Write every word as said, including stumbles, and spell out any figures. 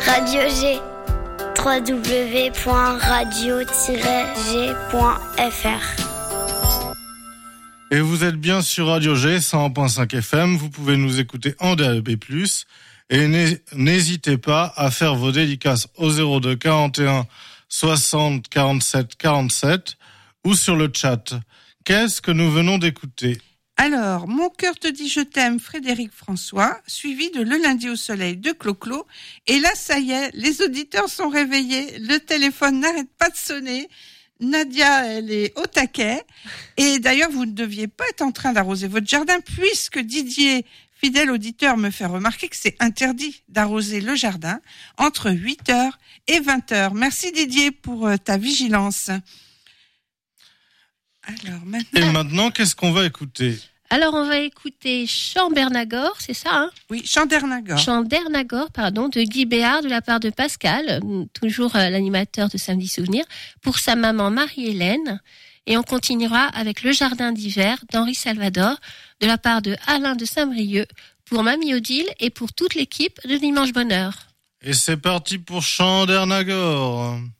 Radio G. w w w point radio tiret g point f r. Et vous êtes bien sur Radio G, cent un point cinq F M. Vous pouvez nous écouter en D A B plus. Et n'hésitez pas à faire vos dédicaces au zéro deux quarante et un soixante quarante-sept quarante-sept ou sur le chat. Qu'est-ce que nous venons d'écouter ? Alors, Mon cœur te dit je t'aime, Frédéric François, suivi de Le lundi au soleil de Clo-Clo. Et là, ça y est, les auditeurs sont réveillés, le téléphone n'arrête pas de sonner. Nadia, elle est au taquet. Et d'ailleurs, vous ne deviez pas être en train d'arroser votre jardin puisque Didier, fidèle auditeur, me fait remarquer que c'est interdit d'arroser le jardin entre huit heures et vingt heures. Merci Didier pour ta vigilance. Alors maintenant... Et maintenant, qu'est-ce qu'on va écouter ? Alors, on va écouter Chambernagor, c'est ça, hein ? Oui, Chandernagor. Chandernagor, pardon, de Guy Béard, de la part de Pascal, toujours euh, l'animateur de Samedi Souvenir, pour sa maman Marie-Hélène. Et on continuera avec Le jardin d'hiver d'Henri Salvador, de la part de Alain de Saint-Brieuc, pour Mamie Odile et pour toute l'équipe de Dimanche Bonheur. Et c'est parti pour Chandernagor.